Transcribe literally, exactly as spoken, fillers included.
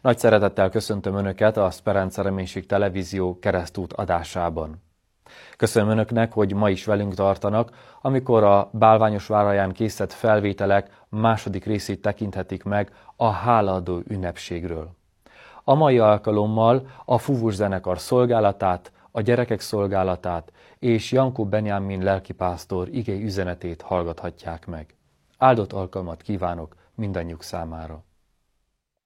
Nagy szeretettel köszöntöm Önöket a Speranza Reménység Televízió Keresztút adásában. Köszönöm Önöknek, hogy ma is velünk tartanak, amikor a Bálványos Váraján készített felvételek második részét tekinthetik meg a hálaadó ünnepségről. A mai alkalommal a Fuvus zenekar szolgálatát, a gyerekek szolgálatát és Jankó Benjamin lelkipásztor igei üzenetét hallgathatják meg. Áldott alkalmat kívánok mindannyiuk számára!